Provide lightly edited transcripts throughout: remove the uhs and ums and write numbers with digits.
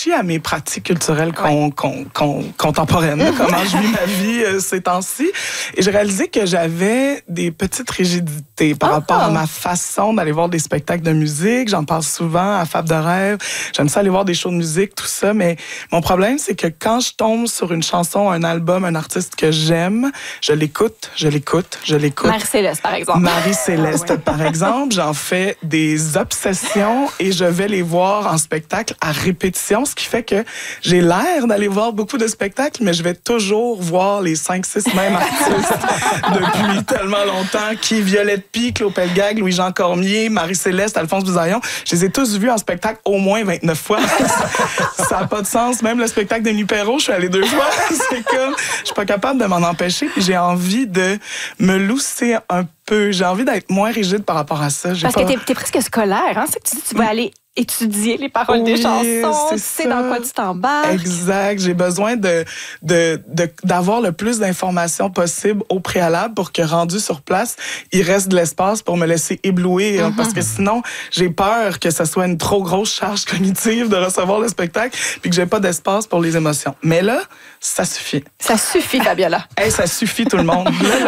réfléchi à mes pratiques culturelles contemporaines, comment je vis ma vie ces temps-ci, et j'ai réalisé que j'avais des petites rigidités par rapport à ma façon d'aller voir des spectacles de musique. J'en parle souvent à Fab de rêve. J'aime ça aller voir des shows de musique, tout ça, mais mon problème, c'est que quand je tombe sur une chanson, un album, un artiste que j'aime, je l'écoute. Marie-Céleste, par exemple. Marie-Céleste, par exemple, j'en fais des obsessions et je vais les voir en spectacle à répétition, ce qui fait que j'ai l'air d'aller voir beaucoup de spectacles, mais je vais toujours voir les 5-6 mêmes artistes depuis tellement longtemps, qui Violette Pie, Claude Pelgag, Louis-Jean Cormier, Marie-Céleste, Alphonse Busaillon. Je les ai tous vus en spectacle au moins 29 fois. Ça n'a pas de sens. Même le spectacle de Denis Perrault, je suis allée 2 fois. C'est comme, je suis pas capable de m'en empêcher. Puis j'ai envie de me lousser un peu. J'ai envie d'être moins rigide par rapport à ça. Parce que t'es presque scolaire, hein? C'est que tu vas aller étudier les paroles des chansons, tu sais dans quoi tu t'embarques. Exact. J'ai besoin d'avoir le plus d'informations possible au préalable pour que, rendu sur place, il reste de l'espace pour me laisser éblouir. Parce que sinon, j'ai peur que ce soit une trop grosse charge cognitive de recevoir le spectacle puis que j'ai pas d'espace pour les émotions. Mais là, ça suffit. Ça suffit, Fabiola. Hey, ça suffit, tout le monde.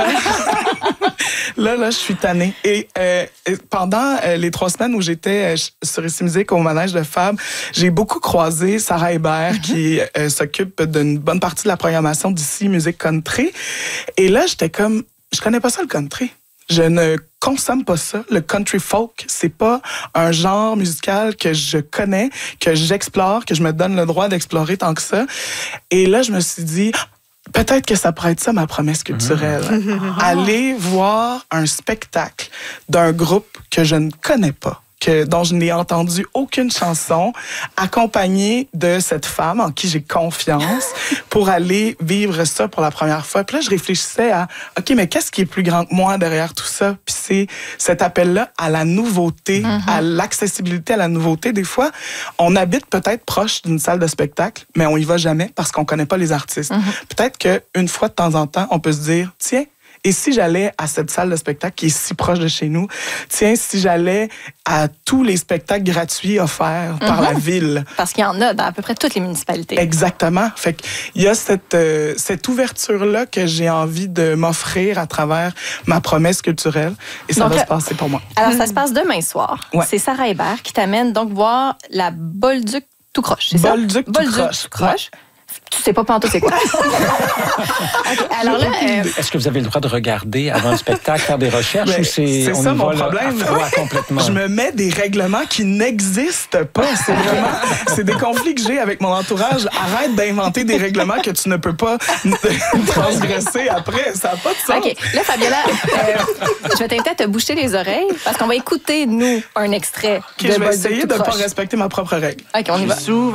Là, je suis tannée. Et pendant les 3 semaines où j'étais sur Ici Musique au manège de Fab, j'ai beaucoup croisé Sarah Hébert qui s'occupe d'une bonne partie de la programmation d'Ici Musique Country. Et là, j'étais comme, je connais pas ça le country. Je ne consomme pas ça. Le country folk, c'est pas un genre musical que je connais, que j'explore, que je me donne le droit d'explorer tant que ça. Et là, je me suis dit, peut-être que ça pourrait être ça, ma promesse culturelle. Aller voir un spectacle d'un groupe que je ne connais pas, dont je n'ai entendu aucune chanson, accompagnée de cette femme en qui j'ai confiance pour aller vivre ça pour la première fois. Puis là, je réfléchissais à, OK, mais qu'est-ce qui est plus grand que moi derrière tout ça? Puis c'est cet appel-là à la nouveauté, à l'accessibilité à la nouveauté. Des fois, on habite peut-être proche d'une salle de spectacle, mais on y va jamais parce qu'on connaît pas les artistes. Peut-être qu'une fois de temps en temps, on peut se dire, tiens, et si j'allais à cette salle de spectacle qui est si proche de chez nous? Tiens, si j'allais à tous les spectacles gratuits offerts par la ville? Parce qu'il y en a dans à peu près toutes les municipalités. Exactement. Fait qu'il y a cette ouverture-là que j'ai envie de m'offrir à travers ma promesse culturelle. Et ça va se passer pour moi. Alors, ça se passe demain soir. Ouais. C'est Sarah Hébert qui t'amène donc voir la Bolduc tout croche, c'est ça? Bolduc tout croche. Ouais. Tu sais pas pantoute c'est quoi. Okay, alors là, est-ce que vous avez le droit de regarder avant le spectacle, faire des recherches ou c'est ça mon problème. Complètement. Je me mets des règlements qui n'existent pas. C'est des conflits que j'ai avec mon entourage. Arrête d'inventer des règlements que tu ne peux pas transgresser après. Ça n'a pas de sens. OK. Là, Fabiola, je vais t'inviter à te boucher les oreilles parce qu'on va écouter, nous, un extrait de je vais essayer de ne pas respecter ma propre règle. OK, on y va.